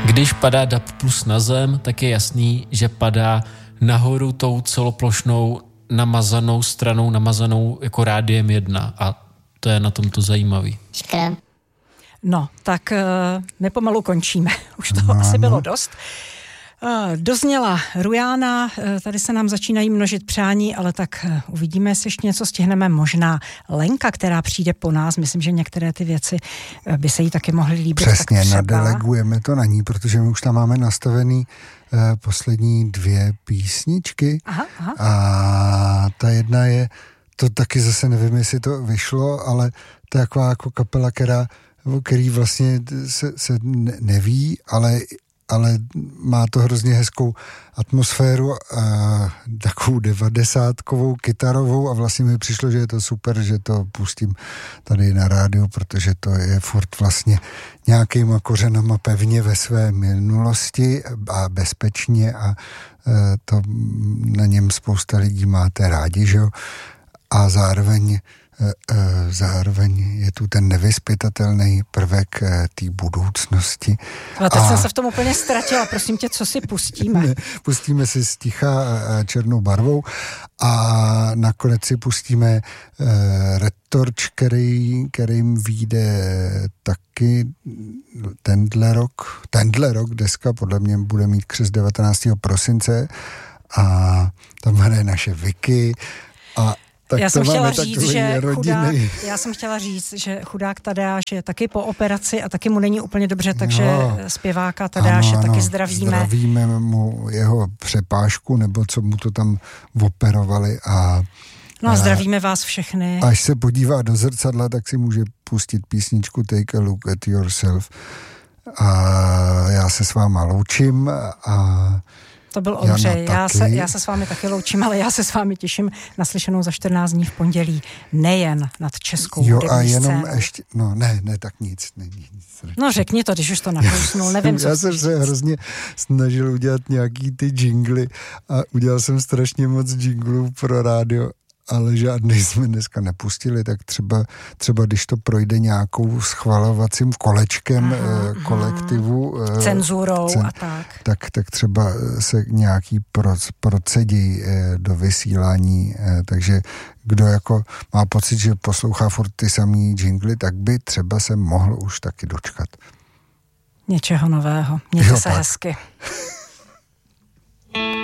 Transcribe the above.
Když padá DAB+ na zem, tak je jasný, že padá nahoru tou celoplošnou namazanou stranou, namazanou jako rádiem 1 a to je na tom to zajímavý. No, tak my pomalu končíme. Už toho asi bylo dost. Dozněla Rujána, tady se nám začínají množit přání, ale tak uvidíme, jestli ještě něco stihneme. Možná Lenka, která přijde po nás, myslím, že některé ty věci by se jí taky mohly líbit. Přesně, nadelegujeme to na ní, protože my už tam máme nastavený poslední 2 písničky. Aha. A ta jedna je, to taky zase nevím, jestli to vyšlo, ale to je taková jako kapela, který vlastně se neví, ale má to hrozně hezkou atmosféru, takovou 90kovou kytarovou a vlastně mi přišlo, že je to super, že to pustím tady na rádiu, protože to je furt vlastně nějakýma kořenama pevně ve své minulosti a bezpečně a to na něm spousta lidí máte rádi, že jo? A zároveň je tu ten nevyzpytatelný prvek té budoucnosti. No teď jsem se v tom úplně ztratila, prosím tě, co si pustíme? Pustíme si Sticha černou barvou a nakonec si pustíme Retorč, kterým vyjde taky tenhle rok, deska podle mě bude mít křest 19. prosince a tam hraje naše Vicky a já jsem chtěla říct, že chudák Tadeáš je taky po operaci a taky mu není úplně dobře, takže zpěváka Tadeáše taky zdravíme. Zdravíme mu jeho přepážku, nebo co mu to tam operovali a zdravíme vás všechny. Až se podívá do zrcadla, tak si může pustit písničku Take a Look at Yourself. A já se s váma loučím a to byl Ondřej. Já se s vámi taky loučím, ale já se s vámi těším na slyšenou za 14 dní v pondělí. Nejen nad českou hudební a jenom scénou. ještě, tak nic. No řekni to, když už to nakousnul, nevím, co. Já jsem se hrozně snažil udělat nějaký ty jingly a udělal jsem strašně moc jinglů pro rádio, ale žádný jsme dneska nepustili, tak třeba když to projde nějakou schvalovacím kolečkem kolektivu. Cenzurou a tak. Tak třeba se nějaký procedí do vysílání, takže kdo jako má pocit, že poslouchá furt ty samý jingly, tak by třeba se mohl už taky dočkat. Něčeho nového. Mějte se hezky.